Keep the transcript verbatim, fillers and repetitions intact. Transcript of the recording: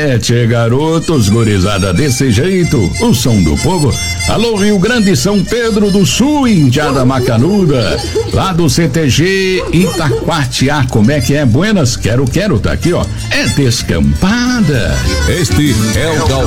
É, tchê, garotos, gurizada desse jeito, o som do povo. Alô, Rio Grande, São Pedro do Sul, Indiada Macanuda, lá do C T G Itacoatiá, como é que é? Buenas, quero, quero, tá aqui, ó, é descampada. Este é o